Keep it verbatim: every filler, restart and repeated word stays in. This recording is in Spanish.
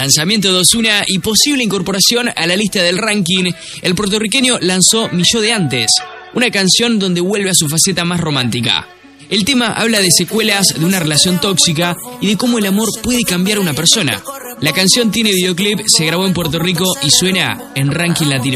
lanzamiento de Ozuna y posible incorporación a la lista del ranking, el puertorriqueño lanzó Milló de Antes, una canción donde vuelve a su faceta más romántica. El tema habla de secuelas de una relación tóxica y de cómo el amor puede cambiar a una persona. La canción tiene videoclip, se grabó en Puerto Rico y suena en Ranking Latino.